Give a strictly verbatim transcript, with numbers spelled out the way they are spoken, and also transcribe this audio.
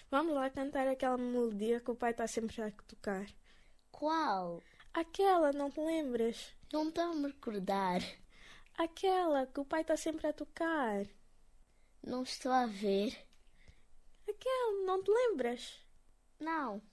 Vamos lá cantar aquela melodia que o pai está sempre a tocar. Qual? Aquela, não te lembras? Não estou a me recordar. Aquela que o pai está sempre a tocar. Não estou a ver. Aquela, não te lembras? Não.